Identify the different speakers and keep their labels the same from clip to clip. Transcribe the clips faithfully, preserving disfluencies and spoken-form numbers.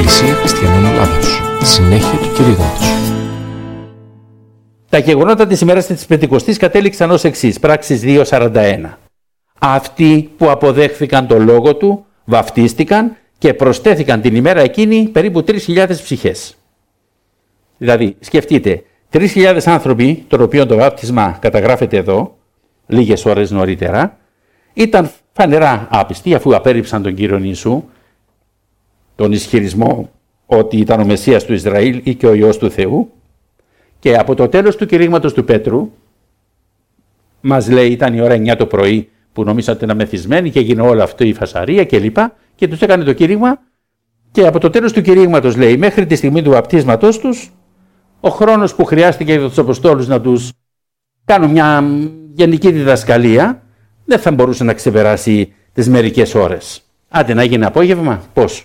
Speaker 1: Εκκλησία Χριστιανών Ελλάδος. Συνέχεια του κηρύγματος.
Speaker 2: Τα γεγονότα της ημέρας της Πεντηκοστής κατέληξαν ως εξής, πράξεις δύο σαράντα ένα. Αυτοί που αποδέχθηκαν το λόγο του βαφτίστηκαν και προσθέθηκαν την ημέρα εκείνη περίπου τρεις χιλιάδες ψυχές. Δηλαδή, σκεφτείτε, τρεις χιλιάδες άνθρωποι, των οποίων το βάπτισμα καταγράφεται εδώ, λίγες ώρες νωρίτερα, ήταν φανερά άπιστοι αφού απέρριψαν τον Κύριο Ιησού, τον ισχυρισμό ότι ήταν ο Μεσσίας του Ισραήλ ή και ο Υιός του Θεού, και από το τέλος του κηρύγματος του Πέτρου, μας λέει ήταν η ώρα εννιά το πρωί που νομίζατε ότι ήταν μεθυσμένοι και έγινε όλο αυτό η φασαρία κλπ. Και, και τους έκανε το κήρυγμα, και από το τέλος του κηρύγματος λέει μέχρι τη στιγμή του βαπτίσματός τους, ο χρόνος που χρειάστηκε για τους Αποστόλους να τους κάνουν μια γενική διδασκαλία δεν θα μπορούσε να ξεπεράσει τις μερικές ώρες. Άντε να γίνει απόγευμα, πώς.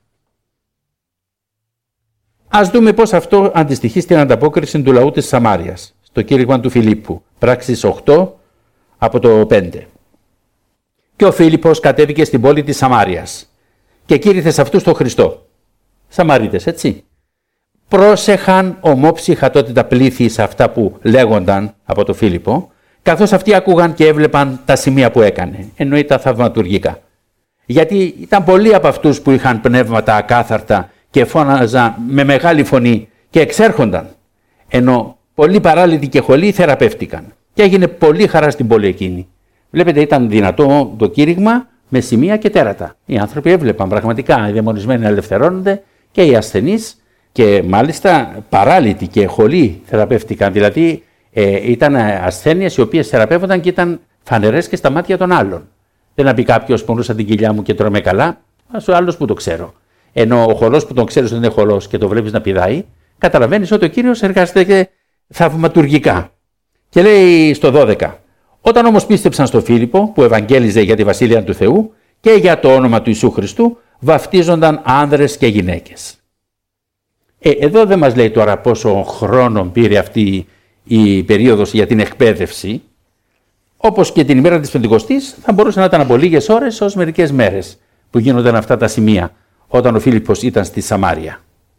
Speaker 2: Ας δούμε πώς αυτό αντιστοιχεί στην ανταπόκριση του λαού της Σαμάριας, στο κήρυγμα του Φιλίππου, πράξεις οκτώ από το πέντε. Και ο Φίλιππος κατέβηκε στην πόλη της Σαμάριας και κήρυθε σε αυτούς τον Χριστό. Σαμαρίτες, έτσι. Πρόσεχαν ομόψυχα τότε τα πλήθη σε αυτά που λέγονταν από τον Φίλιππο, καθώς αυτοί άκουγαν και έβλεπαν τα σημεία που έκανε, εννοεί τα θαυματουργικά. Γιατί ήταν πολλοί από αυτούς που είχαν πνεύματα ακάθαρτα και φώναζαν με μεγάλη φωνή και εξέρχονταν, ενώ πολλοί παράλυτοι και χολοί θεραπεύτηκαν. Και έγινε πολύ χαρά στην πόλη εκείνη. Βλέπετε, ήταν δυνατό το κήρυγμα με σημεία και τέρατα. Οι άνθρωποι έβλεπαν πραγματικά, οι δαιμονισμένοι ελευθερώνονται και οι ασθενείς, και μάλιστα παράλυτοι και χολοί θεραπεύτηκαν. Δηλαδή ε, ήταν ασθένειες οι οποίες θεραπεύονταν και ήταν φανερές και στα μάτια των άλλων. Δεν να πει κάποιος πονούσα την κοιλιά μου και τρώμε καλά, ας ο άλλος που το ξέρω. Ενώ ο χολός που τον ξέρεις ότι είναι χολός και το βλέπεις να πηδάει, καταλαβαίνεις ότι ο Κύριος εργάζεται θαυματουργικά. Και λέει στο δώδεκα, όταν όμως πίστεψαν στο Φίλιππο που ευαγγέλιζε για τη Βασίλεια του Θεού και για το όνομα του Ιησού Χριστού, βαφτίζονταν άνδρες και γυναίκες. Ε, εδώ δεν μας λέει τώρα πόσο χρόνο πήρε αυτή η περίοδος για την εκπαίδευση. Όπως και την ημέρα της Πεντηκοστής θα μπορούσε να ήταν από λίγες ώρες ως μερικές μέρες που γίνονταν αυτά τα σημεία όταν ο Φίλιππος ήταν στη Σαμάρια.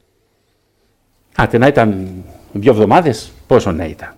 Speaker 2: Άτε να ήταν δύο εβδομάδες, πόσο να ήταν.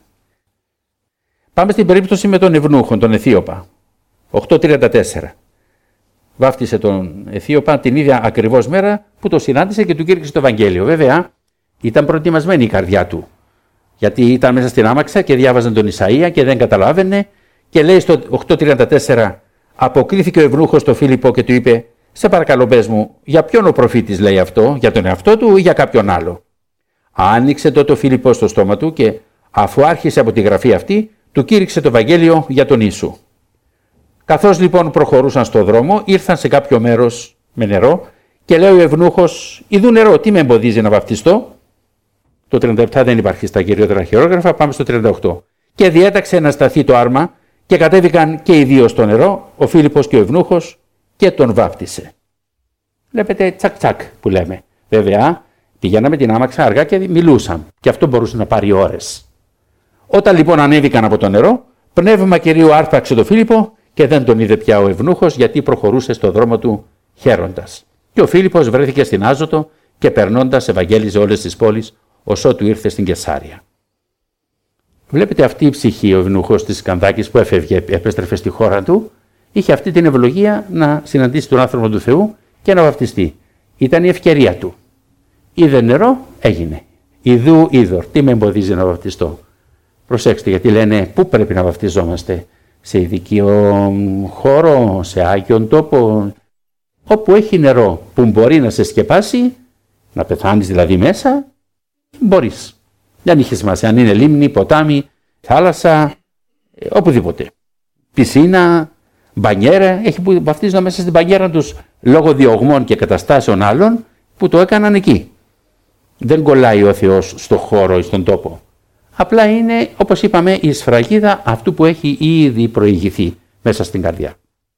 Speaker 2: Πάμε στην περίπτωση με τον Ευνούχον, τον Αιθίωπα. οκτώ τριάντα τέσσερα. Βάφτισε τον Αιθίωπα την ίδια ακριβώς μέρα που το συνάντησε και του κήρυξε το Ευαγγέλιο. Βέβαια, ήταν προετοιμασμένη η καρδιά του. Γιατί ήταν μέσα στην άμαξα και διάβαζαν τον Ισαΐα και δεν καταλάβαινε. Και λέει στο οκτώ τριάντα τέσσερα, αποκρίθηκε ο Ευνούχος στο Φίλιππο και του είπε, σε παρακαλώ πες μου, για ποιον ο προφήτης λέει αυτό, για τον εαυτό του ή για κάποιον άλλο. Άνοιξε τότε ο Φίλιππος στο στόμα του και αφού άρχισε από τη γραφή αυτή, του κήρυξε το Ευαγγέλιο για τον Ιησού. Καθώς λοιπόν προχωρούσαν στο δρόμο, ήρθαν σε κάποιο μέρος με νερό και λέει ο Ευνούχος, ειδού νερό, τι με εμποδίζει να βαφτιστώ. Το τριάντα επτά δεν υπάρχει στα κυριότερα χειρόγραφα, πάμε στο τριάντα οκτώ. Και διέταξε να σταθεί το άρμα και κατέβηκαν και οι δύο στο νερό, ο Φίλιππος και ο Ευνούχος, και τον βάπτισε. Βλέπετε τσακ τσακ που λέμε. Βέβαια, πηγαίναμε την άμαξα αργά και μιλούσαν και αυτό μπορούσε να πάρει ώρες. Όταν λοιπόν ανέβηκαν από το νερό, πνεύμα Κυρίου άρπαξε τον Φίλιππο και δεν τον είδε πια ο Ευνούχος γιατί προχωρούσε στο δρόμο του χαίροντας. Και ο Φίλιππος βρέθηκε στην Άζωτο και περνώντας ευαγγέλιζε όλες τις πόλεις ως ότου ήρθε στην Κεσάρια. Βλέπετε αυτή η ψυχή, ο Ευνούχος της Κανδάκης που έφευγε, επέστρεφε στη χώρα του, είχε αυτή την ευλογία να συναντήσει τον άνθρωπο του Θεού και να βαφτιστεί. Ήταν η ευκαιρία του. Είδε νερό, έγινε. Ιδού είδωρ, τι με εμποδίζει να βαφτιστώ. Προσέξτε, γιατί λένε πού πρέπει να βαφτιζόμαστε, σε ειδικό χώρο, σε άγιον τόπο, όπου έχει νερό που μπορεί να σε σκεπάσει, να πεθάνεις δηλαδή μέσα, μπορείς. Δεν είχε σημασία αν είναι λίμνη, ποτάμι, θάλασσα, οπουδήποτε. Πισίνα, μπανιέρα, έχει που βαφτίζονταν μέσα στην μπανιέρα τους λόγω διωγμών και καταστάσεων άλλων που το έκαναν εκεί. Δεν κολλάει ο Θεός στο χώρο ή στον τόπο. Απλά είναι, όπως είπαμε, η σφραγίδα αυτού που έχει ήδη προηγηθεί μέσα στην καρδιά.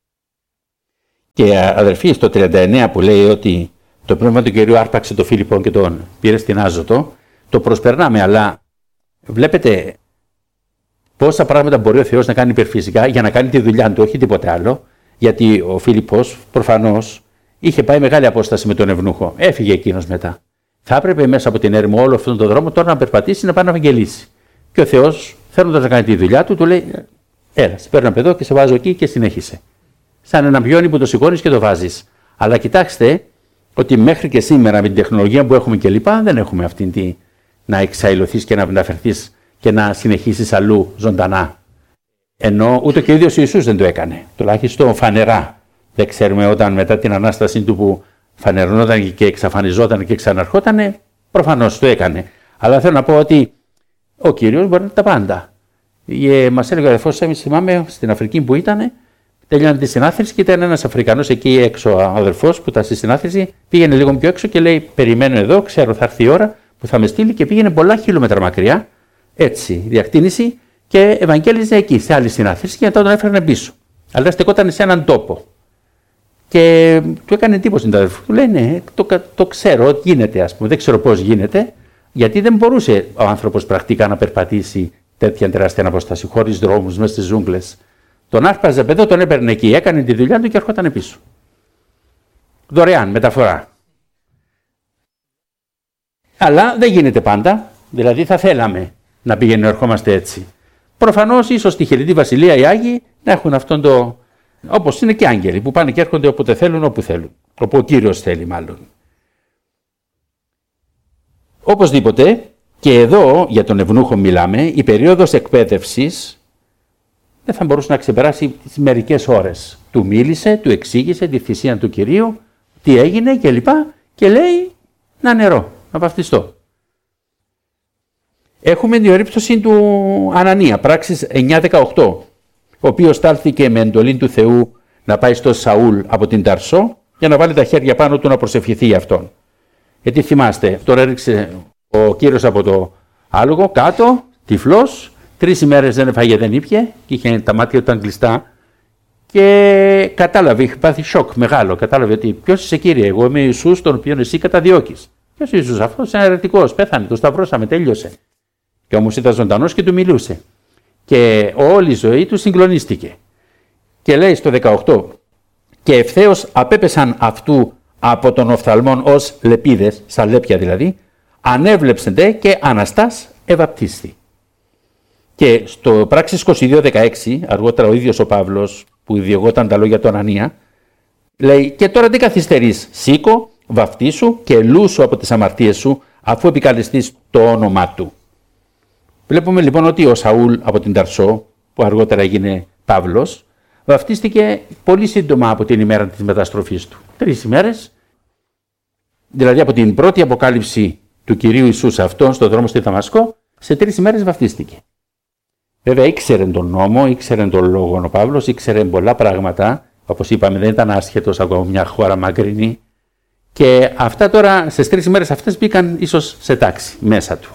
Speaker 2: Και αδερφοί, στο τριάντα εννέα που λέει ότι το πνεύμα του Κυρίου άρπαξε τον Φίλιππο και τον πήρε στην Άζωτο, το προσπερνάμε, αλλά βλέπετε πόσα πράγματα μπορεί ο Θεός να κάνει υπερφυσικά για να κάνει τη δουλειά του, όχι τίποτε άλλο, γιατί ο Φίλιππος προφανώς είχε πάει μεγάλη απόσταση με τον ευνούχο. Έφυγε εκείνος μετά. Θα έπρεπε μέσα από την έρημο όλο αυτόν τον δρόμο τώρα να περπατήσει να πάει να ευαγγελίσει. Και ο Θεός, θέλοντας να κάνει τη δουλειά του, του λέει: έλα, σε παίρνω από εδώ και σε βάζω εκεί και συνέχισε. Σαν ένα πιόνι που το σηκώνεις και το βάζεις. Αλλά κοιτάξτε ότι μέχρι και σήμερα με την τεχνολογία που έχουμε κλπ. Δεν έχουμε αυτήν τη να εξαϊλωθείς και να μεταφερθείς και να συνεχίσεις αλλού ζωντανά. Ενώ ούτε και ο ίδιος ο Ιησούς δεν το έκανε. Τουλάχιστον φανερά. Δεν ξέρουμε όταν μετά την Ανάσταση του που φανερωνόταν και εξαφανιζόταν και ξαναρχόταν, προφανώς το έκανε. Αλλά θέλω να πω ότι ο Κύριος μπορεί να τα πάντα. Ε, μας έλεγε ο αδερφός, εμείς θυμάμαι στην Αφρική που ήταν, τελειώνει τη συνάθρηση και ήταν ένας Αφρικανός εκεί έξω αδερφός που ήταν στη συνάθρηση, πήγαινε λίγο πιο έξω και λέει: περιμένω εδώ, ξέρω θα έρθει η ώρα που θα με στείλει, και πήγαινε πολλά χιλιόμετρα μακριά, έτσι, διακτήνηση, και ευαγγέλιζε εκεί, σε άλλη συνάθρηση, και μετά τον έφερνε πίσω. Αλλά στεκόταν σε έναν τόπο. Και του έκανε εντύπωση την αδερφή. Του λέει: ναι, το, το ξέρω, γίνεται, ας πούμε, δεν ξέρω πώς γίνεται, γιατί δεν μπορούσε ο άνθρωπος πρακτικά να περπατήσει τέτοια τεράστια απόσταση, χωρίς δρόμους, μέσα στις ζούγκλες. Τον άρπαζε παιδό, τον έπαιρνε εκεί, έκανε τη δουλειά του και ερχόταν πίσω. Δωρεάν, μεταφορά. Αλλά δεν γίνεται πάντα, δηλαδή θα θέλαμε να πηγαίνουμε να ερχόμαστε έτσι. Προφανώς, ίσως στη Χεριτή Βασιλεία οι Άγιοι να έχουν αυτόν το. Όπως είναι και άγγελοι που πάνε και έρχονται όποτε θέλουν, όπου θέλουν. Όπου ο Κύριος θέλει, μάλλον. Οπωσδήποτε, και εδώ για τον ευνούχο μιλάμε, η περίοδος εκπαίδευσης δεν θα μπορούσε να ξεπεράσει τις μερικές ώρες. Του μίλησε, του εξήγησε τη θυσία του Κυρίου, τι έγινε κλπ. Και, και λέει να νερό, να βαφτιστώ. Έχουμε την περίπτωση του Ανανία, πράξεις εννιά δεκαοκτώ, ο οποίος στάλθηκε με εντολή του Θεού να πάει στο Σαούλ από την Ταρσό για να βάλει τα χέρια πάνω του να προσευχηθεί για αυτόν. Γιατί θυμάστε, τώρα έριξε ο Κύριος από το άλογο κάτω, τυφλός, τρεις ημέρες δεν έφαγε, δεν ήπιε και είχε τα μάτια του ήταν κλειστά και κατάλαβε, είχε πάθει σοκ μεγάλο. Κατάλαβε ότι ποιος είσαι, Κύριε, εγώ είμαι ο Ιησούς τον οποίο εσύ καταδιώκεις. Ποιος είναι ο Ιησούς, αυτός είναι αιρετικός, πέθανε, το σταυρώσαμε, τέλειωσε. Και όμως ήταν ζωντανός και του μιλούσε. Και όλη η ζωή του συγκλονίστηκε. Και λέει στο δεκαοκτώ, και ευθέως απέπεσαν αυτού από τον οφθαλμόν ως λεπίδες, σαν λέπια δηλαδή, ανέβλεψεντε και αναστάς ευαπτίστη. Και στο πράξεις είκοσι δύο δεκαέξι, αργότερα ο ίδιος ο Παύλος, που διηγόταν τα λόγια του Ανανία, λέει: και τώρα τι καθυστερείς, σήκω, βαφτίσου και λούσου από τις αμαρτίες σου, αφού επικαλεστείς το όνομά του. Βλέπουμε λοιπόν ότι ο Σαούλ από την Ταρσό, που αργότερα έγινε Παύλος, βαφτίστηκε πολύ σύντομα από την ημέρα της μεταστροφής του. Τρεις ημέρες, δηλαδή από την πρώτη αποκάλυψη του Κυρίου Ιησού σε αυτόν στον δρόμο στη Δαμασκό, σε τρεις ημέρες βαφτίστηκε. Βέβαια ήξερε τον νόμο, ήξερε τον λόγο ο Παύλος, ήξερε πολλά πράγματα, όπως είπαμε δεν ήταν άσχετος από μια χώρα μακρινή, και αυτά τώρα στις τρεις ημέρες αυτές μπήκαν ίσως σε τάξη μέσα του.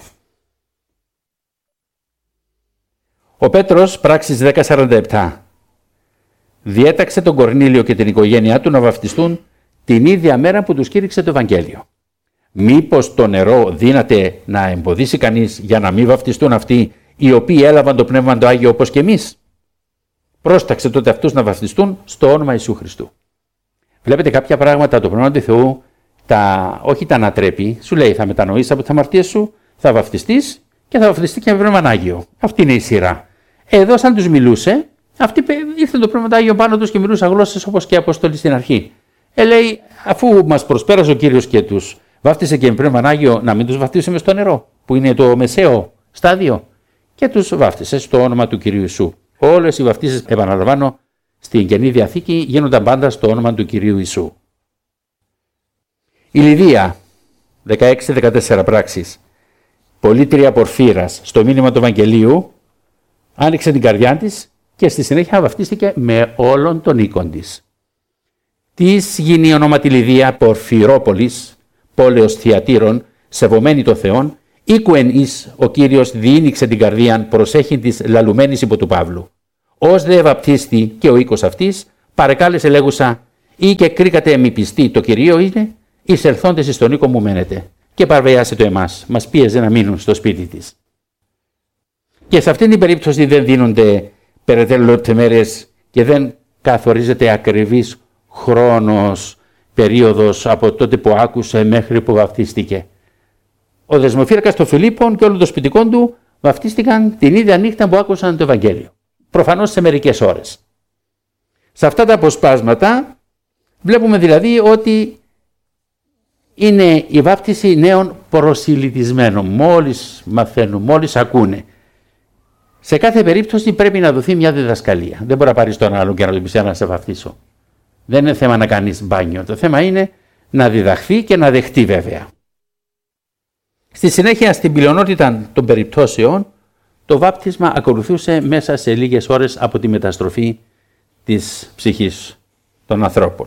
Speaker 2: Ο Πέτρος, πράξεις δέκα σαράντα επτά, διέταξε τον Κορνήλιο και την οικογένειά του να βαφτιστούν την ίδια μέρα που τους κήρυξε το Ευαγγέλιο. Μήπως το νερό δύναται να εμποδίσει κανείς για να μην βαφτιστούν αυτοί οι οποίοι έλαβαν το Πνεύμα το Άγιο όπως και εμείς? Πρόσταξε τότε αυτούς να βαφτιστούν στο όνομα Ιησού Χριστού. Βλέπετε κάποια πράγματα το Πνεύμα του Θεού, τα, όχι τα ανατρέπει, σου λέει θα μετανοήσεις από τις αμαρτίες σου, θα βαφτιστείς και θα βαφτιστεί και με Πνεύμα Άγιο. Αυτή είναι η σειρά. Εδώ σαν τους μιλούσε, αυτοί ήρθε το Πνεύμα Άγιο πάνω τους και μιλούσαν γλώσσες όπως και οι Απόστολοι στην αρχή. Ε, λέει, αφού μας προσπέρασε ο Κύριος και τους βάφτισε και με Πνεύμα Άγιο, να μην τους βαφτίσουμε στο νερό, που είναι το μεσαίο στάδιο, και τους βάφτισε στο όνομα του Κυρίου Ιησού. Όλες οι βαφτίσεις, επαναλαμβάνω, στην Καινή Διαθήκη γίνονταν πάντα στο όνομα του Κυρίου Ιησού. Η Λιδία, δεκαέξι δεκατέσσερα πράξεις, πολίτρια Πορφύρας, στο μήνυμα του Ευαγγελίου, άνοιξε την καρδιά της και στη συνέχεια βαφτίστηκε με όλον τον οίκον της. Της γίνει η ονόματι Λιδία Πορφυρόπολης, πόλεως Θιατήρων, σεβομένη το Θεόν, οίκουεν εις ο Κύριος διήνυξε την καρδίαν προσέχει της λαλουμένης υπό του Παύλου. Ως δε βαπτίστη και ο οίκος αυτής, παρεκάλεσε λέγουσα, ή και κρίκατε μη πιστή το Κυρίο είναι, εις ελθόντες εις τον οίκο μου μένετε. Και παρβιάσε το εμάς, μας πίεζε να μείνουν στο σπίτι της. Και σε αυτήν την περίπτωση δεν δίνονται περαιτέρω λεπτομέρειες και δεν καθορίζεται ακριβής χρόνος περίοδος από τότε που άκουσε μέχρι που βαφτίστηκε. Ο δεσμοφύλακας των Φιλίππων και όλων των σπιτικών του βαφτίστηκαν την ίδια νύχτα που άκουσαν το Ευαγγέλιο. Προφανώς σε μερικές ώρες. Σε αυτά τα αποσπάσματα βλέπουμε δηλαδή ότι είναι η βάπτιση νέων προσιλητισμένων. Μόλις μαθαίνουν, μόλις ακούνε. Σε κάθε περίπτωση πρέπει να δοθεί μια διδασκαλία. Δεν μπορεί να πάρεις τον άλλον και να του πεις να σε βαφτίσω. Δεν είναι θέμα να κάνεις μπάνιο. Το θέμα είναι να διδαχθεί και να δεχτεί βέβαια. Στη συνέχεια, στην πλειονότητα των περιπτώσεων, το βάπτισμα ακολουθούσε μέσα σε λίγες ώρες από τη μεταστροφή της ψυχής των ανθρώπων.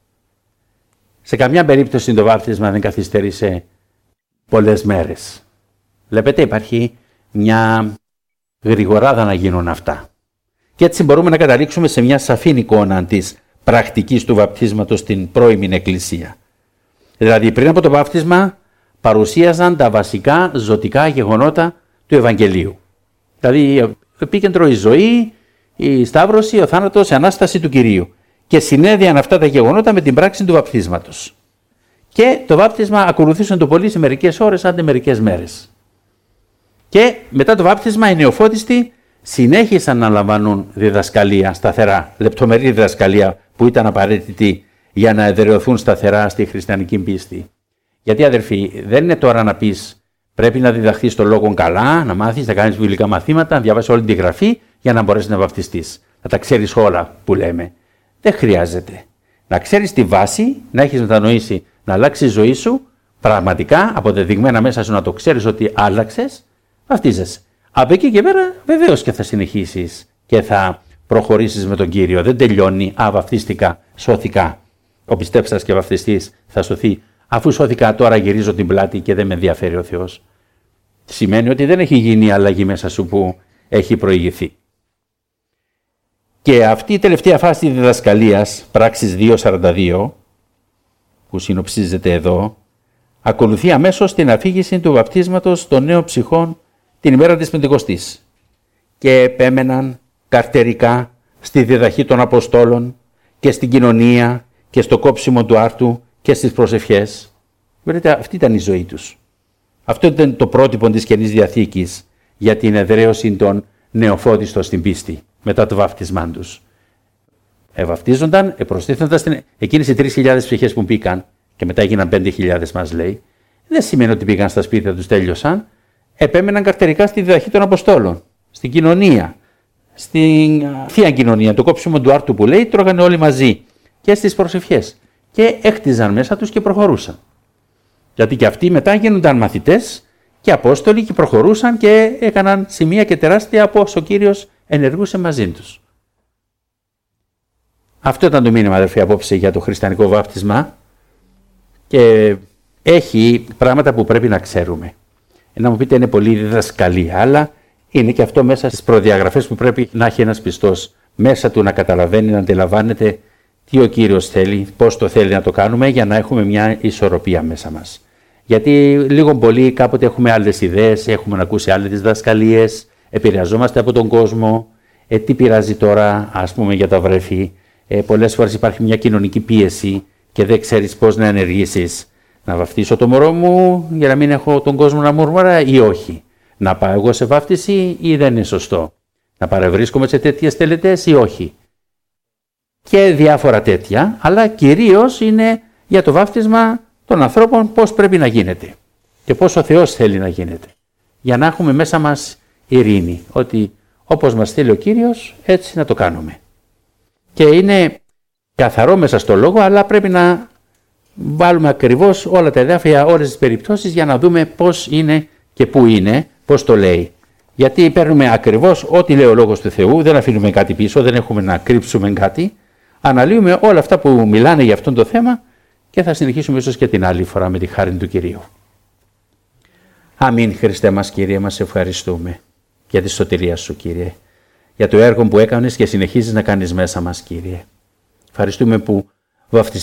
Speaker 2: Σε καμιά περίπτωση το βάπτισμα δεν καθυστέρησε πολλές μέρες. Βλέπετε, υπάρχει μια γρηγοράδα να γίνουν αυτά. Και έτσι μπορούμε να καταλήξουμε σε μια σαφή εικόνα της πρακτικής του βαπτίσματος στην πρώιμη Εκκλησία. Δηλαδή, πριν από το βάπτισμα παρουσίαζαν τα βασικά ζωτικά γεγονότα του Ευαγγελίου. Δηλαδή, επίκεντρο η ζωή, η σταύρωση, ο θάνατος, η Ανάσταση του Κυρίου. Και συνέδειαν αυτά τα γεγονότα με την πράξη του βαπτίσματος. Και το βάπτισμα ακολουθούσαν το πολύ σε μερικές ώρες, άντε μερικές μέρες. Και μετά το βάπτισμα οι νεοφώτιστοι συνέχισαν να λαμβάνουν διδασκαλία σταθερά, λεπτομερή διδασκαλία που ήταν απαραίτητη για να εδραιωθούν σταθερά στη χριστιανική πίστη. Γιατί αδερφοί, δεν είναι τώρα να πεις πρέπει να διδαχθείς το λόγο καλά, να μάθεις, να κάνεις βιβλικά μαθήματα, να διαβάσεις όλη τη γραφή για να μπορέσεις να βαπτιστείς. Να τα ξέρεις όλα που λέμε. Δεν χρειάζεται. Να ξέρεις τη βάση, να έχεις μετανοήσει, να αλλάξει η ζωή σου, πραγματικά αποδεδειγμένα μέσα σου να το ξέρεις ότι άλλαξες, βαπτίζεσαι. Από εκεί και πέρα βεβαίως και θα συνεχίσεις και θα προχωρήσεις με τον Κύριο. Δεν τελειώνει, α, βαπτίστηκα, σώθηκα. Ο πιστέψας και βαπτιστής θα σωθεί. Αφού σώθηκα, τώρα γυρίζω την πλάτη και δεν με ενδιαφέρει ο Θεός. Σημαίνει ότι δεν έχει γίνει η αλλαγή μέσα σου που έχει προηγηθεί. Και αυτή η τελευταία φάση της διδασκαλίας, πράξεις δύο σαράντα δύο, που συνοψίζεται εδώ, ακολουθεί αμέσως την αφήγηση του βαπτίσματος των νέων ψυχών την ημέρα της Πεντηκοστής και επέμεναν καρτερικά στη διδαχή των Αποστόλων και στην κοινωνία και στο κόψιμο του άρτου και στις προσευχές. Βλέπετε, αυτή ήταν η ζωή τους. Αυτό ήταν το πρότυπο της Καινής Διαθήκης για την εδραίωση των νεοφώτιστων στην πίστη μετά το βάπτισμά τους. Ευαυτίζονταν, επροστίθονταν στην... εκείνες οι τρεις χιλιάδες ψυχές που μπήκαν και μετά έγιναν πέντε χιλιάδες μας λέει, δεν σημαίνει ότι πήγαν στα σπίτια τους, τέλειωσαν. Επέμεναν καρτερικά στη διδαχή των Αποστόλων, στην κοινωνία, στην θεία κοινωνία, το κόψιμο του άρτου που λέει, τρώγανε όλοι μαζί και στις προσευχές και έκτιζαν μέσα τους και προχωρούσαν. Γιατί και αυτοί μετά γίνονταν μαθητές και Απόστολοι και προχωρούσαν και έκαναν σημεία και τεράστια από όσο ο Κύριος ενεργούσε μαζί τους. Αυτό ήταν το μήνυμα, αδερφοί, απόψε για το χριστιανικό βάπτισμα και έχει πράγματα που πρέπει να ξέρουμε. Να μου πείτε είναι πολύ διδασκαλία, αλλά είναι και αυτό μέσα στις προδιαγραφές που πρέπει να έχει ένας πιστός μέσα του να καταλαβαίνει, να αντιλαμβάνεται τι ο Κύριος θέλει, πώς το θέλει να το κάνουμε για να έχουμε μια ισορροπία μέσα μας. Γιατί λίγο πολύ κάποτε έχουμε άλλες ιδέες, έχουμε ακούσει άλλες διδασκαλίες, επηρεαζόμαστε από τον κόσμο, ε, τι πειράζει τώρα ας πούμε για τα βρέφη, ε, πολλές φορές υπάρχει μια κοινωνική πίεση και δεν ξέρεις πώς να ενεργήσεις. Να βαφτίσω το μωρό μου για να μην έχω τον κόσμο να μουρμουρά ή όχι. Να πάω εγώ σε βάφτιση ή δεν είναι σωστό. Να παρευρίσκομαι σε τέτοιες τελετές ή όχι. Και διάφορα τέτοια, αλλά κυρίως είναι για το βάφτισμα των ανθρώπων πώς πρέπει να γίνεται και πώς ο Θεός θέλει να γίνεται. Για να έχουμε μέσα μας ειρήνη, ότι όπως μας θέλει ο Κύριος έτσι να το κάνουμε. Και είναι καθαρό μέσα στο λόγο, αλλά πρέπει να βάλουμε ακριβώς όλα τα εδάφια, όλες τις περιπτώσεις για να δούμε πώς είναι και πού είναι, πώς το λέει. Γιατί παίρνουμε ακριβώς ό,τι λέει ο Λόγος του Θεού, δεν αφήνουμε κάτι πίσω, δεν έχουμε να κρύψουμε κάτι. Αναλύουμε όλα αυτά που μιλάνε για αυτό το θέμα και θα συνεχίσουμε ίσως και την άλλη φορά με τη χάρη του Κυρίου. Αμήν. Χριστέ μας, Κύριε, μας ευχαριστούμε για τη σωτηρία Σου, Κύριε, για το έργο που έκανες και συνεχίζεις να κάνεις μέσα μας, Κύριε. Ευχαριστούμε που βαφτιστήκαμε